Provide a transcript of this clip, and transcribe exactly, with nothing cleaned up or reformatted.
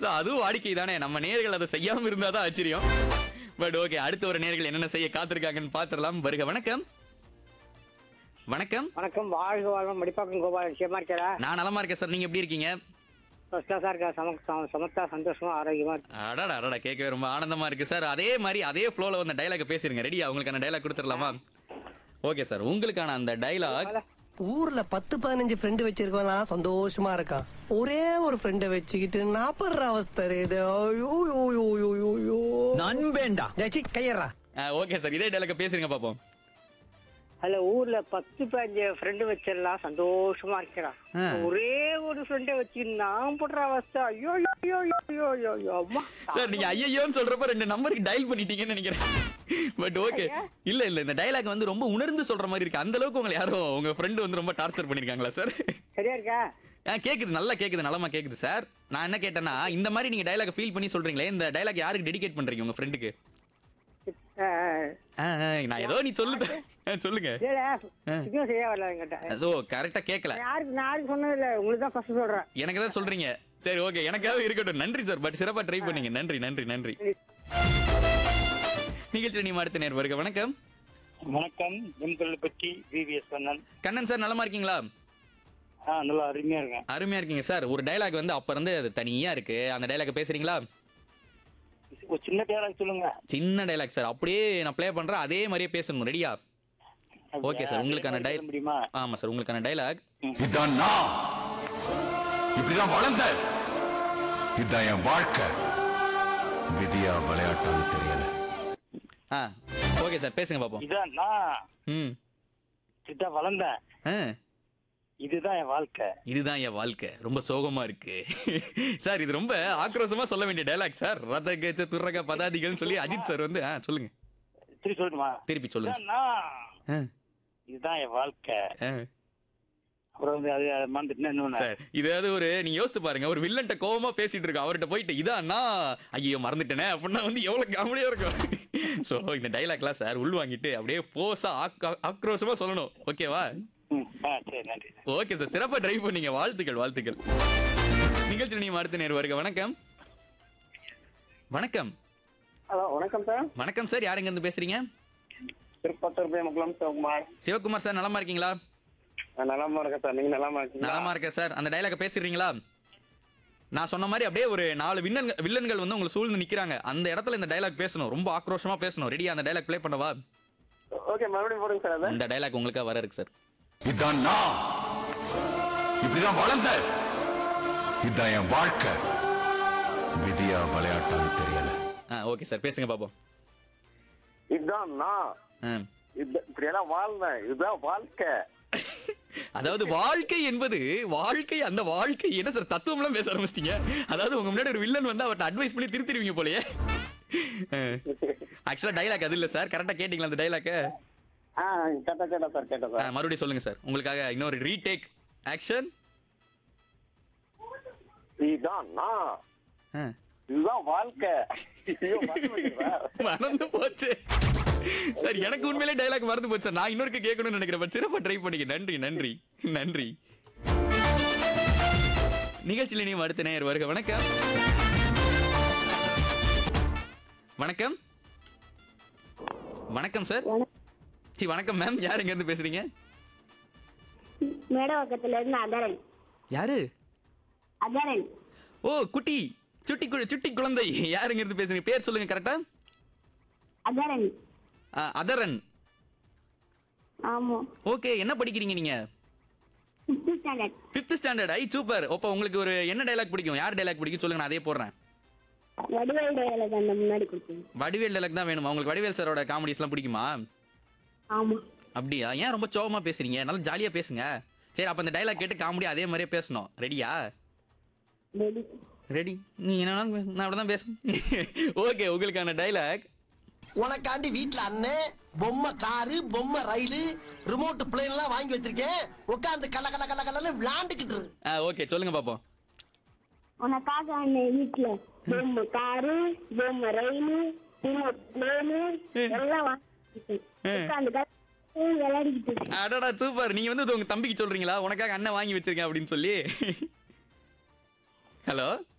So அதுவும் வாடிக்கை தானே. நம்ம நேயர்கள் அதை செய்யாம இருந்தாதான் ஆச்சரியம். பட் ஓகே, அடுத்த ஒரு நேயர்கள் என்னென்ன செய்ய காத்திருக்காங்கன்னு பாத்துடலாம். வருக. வணக்கம். வணக்கம். வணக்கம். வாழ்க வாழ்வம் மடிப்பாக்கம் கோபாலன் நிச்சயமா இருக்கிறா. நான் நலமா இருக்கேன் சார். நீங்க எப்படி இருக்கீங்க? ஃபர்ஸ்டா இருக்கா. சமத்தா சந்தோஷமா ஆரோக்கியமா இருக்கு. அடடா அடடா, கேட்கவே ரொம்ப ஆனந்தமா இருக்கு சார். அதே மாதிரி அதே ஃப்ளோல வந்து டைலாக் பேசிருங்க. ரெடியா? உங்களுக்கான டைலாக் கொடுத்துடலாமா? ஓகே சார், உங்களுக்கான அந்த டைலாக். ஊர்ல பத்து பதினஞ்சு ஃப்ரெண்டு வச்சிருக்கலாம், சந்தோஷமா இருக்கான். ஒரே ஒரு ஃப்ரெண்ட வச்சுக்கிட்டு நாப்படுற அவஸ்தை இது. நண்பேண்டா கையறா. ஓகே சார், இதே டைலாக் பேசுறீங்க பாப்போம். ஹலோ, ஊர்ல பத்து பதினஞ்சு ஃப்ரெண்டு வச்சிடலாம், சந்தோஷமா இருக்கிறான். ஒரே ஒரு ஃப்ரெண்ட வச்சு நான் போடுற அவஸ்தை. ஐயோ ஐயோ ஐயோ ஐயோ ஐயோ அம்மா. சார், நீங்க ஐயோன்னு சொல்றப்ப ரெண்டு நம்பருக்கு டயல் பண்ணிட்டீங்கன்னு நினைக்கிறேன். But okay. இல்ல இல்ல, இந்த டைலாக் வந்து ரொம்ப உணர்ந்து சொல்ற மாதிரி இருக்கு. அந்த அளவுக்கு உங்களை யாரும் உங்க ஃப்ரெண்ட் வந்து ரொம்ப டார்ச்சர் பண்ணிருக்காங்களா சார்? சரியா இருக்கா? ஆ, கேக்குது, நல்லா கேக்குது, நலமா கேக்குது சார். நான் என்ன கேட்டேன்னா, இந்த மாதிரி நீங்க டைலாக் ஃபீல் பண்ணி சொல்றீங்களே, இந்த டைலாக் யாருக்கு டெடிகேட் பண்றீங்க? உங்க ஃப்ரெண்டுக்கு? நான் ஏதோ நீ சொல்லு சொல்லுங்க. சரியா வரல என்கிட்ட. சோ கரெக்டா கேட்கல. யாருக்கு நான் யாருக்கு சொன்னது இல்ல, உங்களுக்கு தான் ஃபர்ஸ்ட் சொல்றேன். எனக்கு தான் சொல்றீங்க. சரி ஓகே, எனக்காக இருக்கட்டும். நன்றி சார். பட் சிறப்பா ட்ரை பண்ணீங்க. நன்றி நன்றி நன்றி. நிகழ்ச்சி நீ அடுத்த நேர் வருக. வணக்கம். வணக்கம். எம்கல்பட்டி விவிஎஸ் கண்ணன். கண்ணன் சார், நலமா இருக்கீங்களா? ஆ, நல்லா அருமையா இருக்கேன். அருமையா இருக்கீங்க சார். ஒரு டைலாக் வந்து அப்ப இருந்து அது தனியா இருக்கு. அந்த டைலாக் பேசுறீங்களா? ஒரு சின்ன டயலாக் சொல்லுங்க. சின்ன டைலாக் சார், அப்படியே நான் ப்ளே பண்றேன், அதே மாதிரியே பேசணும். ரெடியா? ஓகே சார், உங்களுக்கான டைலாக் முடியுமா? ஆமா சார், உங்களுக்கான டைலாக். இதான் நான் இப்படிதான் வளர்ந்த, இதான் என் வாழ்க்கை, விதியா விளையாட்டான்னு தெரியல. ஆ ஓகே சார், பேசுங்க பாப்போம். இதான் நான் ம் இதான் வளர்ந்தேன், ஆ இதுதான் என் வாழ்க்கை. இதுதான் என் வாழ்க்கை. ரொம்ப சோகமா இருக்கு சார். இது ரொம்ப ஆக்ரோஷமா சொல்ல வேண்டிய டைலாக் சார். ரத கேச்ச துர்ரக பதாதிகள்னு சொல்லி அஜித் சார் வந்து ஆ சொல்லுங்க. திருப்பி சொல்லணுமா? திருப்பி சொல்லுங்க. இதான் நான், இதுதான் என் வாழ்க்கை. அப்புறம் வந்து அது மறந்துட்டு இன்னொன்னு சார், இதாவது ஒரு நீங்க யோசித்து பாருங்க, ஒரு வில்லன்ட்ட கோவமா பேசிட்டு இருக்க அவர்கிட்ட போயிட்டு இதான்னா ஐயோ மறந்துட்டேனே அப்படின்னா வந்து எவ்வளவு காமெடியா இருக்கும். சோ இந்த டைலாக்லாம் சார் உள் வாங்கிட்டு அப்படியே போஸா ஆக்ரோஷமா சொல்லணும். ஓகேவா? சரி, நன்றி. ஓகே சார், சிறப்பா டிரைவ் பண்ணீங்க. வாழ்த்துக்கள் வாழ்த்துக்கள். நிகழ்ச்சி நீ அடுத்த நேர் வருக. வணக்கம். வணக்கம். ஹலோ, வணக்கம் சார். வணக்கம் சார், யாருங்க இருந்து பேசுறீங்க? திருப்பத்தூர் பேமக்குளம் சிவகுமார். சிவகுமார் சார், நலமா இருக்கீங்களா? நலமா இருக்கேன் சார். நீங்க நலமா இருக்கீங்களா? நலமா இருக்கேன் சார். அந்த டைலாக பேசுறீங்களா? நான் சொன்ன மாதிரி அப்படியே ஒரு நாலு வில்லன்கள் வில்லன்கள் வந்து உங்களை சூழ்ந்து நிக்கிறாங்க. அந்த இடத்துல இந்த டைலாக் பேசணும், ரொம்ப ஆக்ரோஷமா பேசணும். ரெடியா? அந்த டைலாக் ப்ளே பண்ணவா? ஓகே, மறுபடியும் போடுங்க சார். இந்த டைலாக் உங்களுக்கா வர இருக்கு சார். இதான் நான் இப்படிதான் வளர்ந்த, இதான் என் வாழ்க்கை, விதியா விளையாட்டான்னு தெரியல. ஆ ஓகே சார், பேசுங்க பாப்போம். இதுதான் நான், இப்படியெல்லாம் வாழ்ந்தேன், இதுதான் வாழ்க்கை. அதாவது வாழ்க்கை என்பது வாழ்க்கை, அந்த வாழ்க்கை என்ன சார் தத்துவம் எல்லாம் பேச ஆரம்பிச்சிட்டீங்க. அதாவது உங்க முன்னாடி ஒரு வில்லன் வந்து அவர்கிட்ட அட்வைஸ் பண்ணி திருத்திடுவீங்க போலயே. ஆக்சுவலா டைலாக் அது இல்ல சார். கரெக்டா கேட்டீங்களா அந்த டைலாக்க? கேட்டா கேட்டா சார் கேட்டா சார். மறுபடியும் சொல்லுங்க சார். உங்களுக்காக இன்னொரு ரீடேக். ஆக்ஷன். இதுதான் நான், இதுதான் வாழ்க்கை. மறந்து போச்சு சார். எனக்கு உண்மையிலே டைலாக் மறந்து போச்சு சார். நான் இன்னொருக்கு கேட்கணும்னு நினைக்கிறேன். சிறப்பா ட்ரை பண்ணிக்க. நன்றி நன்றி நன்றி. நிகழ்ச்சியில் நீ அடுத்த நேயர் வருக. வணக்கம். வணக்கம். வணக்கம் சார். சி வணக்கம் மேம். யார் எங்க இருந்து பேசுறீங்க? மேடவாக்கத்துல இருந்து அதரன். யாரு? அதரன். ஓ, குட்டி சுட்டி சுட்டி குழந்தை. யாருங்க இருந்து பேசுறீங்க? பேர் சொல்லுங்க கரெக்டா. அதரன். அதரன். ஆமா. ஓகே, என்ன படிக்கிறீங்க நீங்க? Fifth standard. Fifth standard. ஐ சூப்பர். அப்ப உங்களுக்கு ஒரு என்ன டைலாக் பிடிக்கும்? யார் டைலாக் பிடிக்கும் சொல்லுங்க, நான் அதே போடுறேன். வடிவேல் டைலாக் அந்த முன்னாடி கொடுத்தீங்க. வடிவேல் டைலாக் தான் வேணுமா உங்களுக்கு? வடிவேல் சாரோட காமெடிஸ்லாம் பிடிக்குமா? ஆமா. அப்படியா? ஏன் ரொம்ப சோகமா பேசுறீங்க? நல்லா ஜாலியா பேசுங்க. சரி, அப்ப அந்த டைலாக் கேட்டு காமெடி அதே மாதிரியே பேசணும். ரெடியா? ரெடி. ரெடி. நீ என்ன நான் அப்படிதான் பேசும். ஓகே, உங்களுக்கான டைலாக். உனக்காண்டி வீட்டுல அண்ணன் பொம்மை காரு, பொம்மை ரயிலு, ரிமோட் பிளேன் எல்லாம் வாங்கி வச்சிருக்கேன். உட்காந்து கல கல கல கலன்னு விளையாண்டுக்கிட்டு. ஓகே, சொல்லுங்க பாப்போம். உனக்காக அண்ணன் வீட்டுல பொம்மை காரு, பொம்மை ரயிலு, ரிமோட் பிளேனு எல்லாம் வாங்கி உட்காந்து விளையாடிக்கிட்டு. அடடா சூப்பர். நீங்க வந்து உங்க தம்பிக்கு சொல்றீங்களா உனக்காக அண்ணன் வாங்கி வச்சிருக்கேன் அப்படின்னு சொல்லி? ஹலோ.